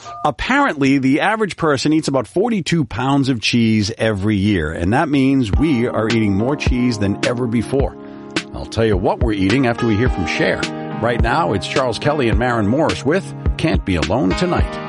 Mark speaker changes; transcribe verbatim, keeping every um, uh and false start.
Speaker 1: Apparently, the average person eats about forty-two pounds of cheese every year, and that means we are eating more cheese than ever before. I'll tell you what we're eating after we hear from Cher. Right now, it's Charles Kelly and Maren Morris with Can't Be Alone Tonight.